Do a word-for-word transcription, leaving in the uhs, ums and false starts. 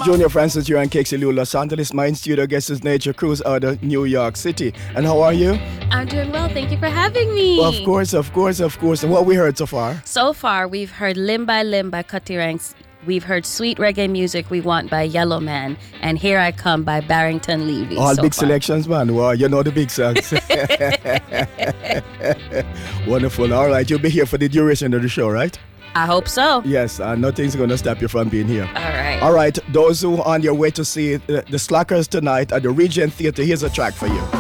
Junior Francis here and Kexi Lou, Los Angeles. My studio guest is Nature Cruz out of New York City. And how are you? I'm doing well. Thank you for having me. Well, of course, of course, of course. And what we heard so far? So far, we've heard Limb by Limb by Cutty Ranks. We've heard Sweet Reggae Music We Want by Yellow Man. And Here I Come by Barrington Levy. All so big far. selections, man. Wow, you know the big songs. Wonderful. All right, you'll be here for the duration of the show, right? I hope so. Yes, uh, nothing's going to stop you from being here. All right. All right, those who are on your way to see the, the Slackers tonight at the Regent Theatre, here's a track for you.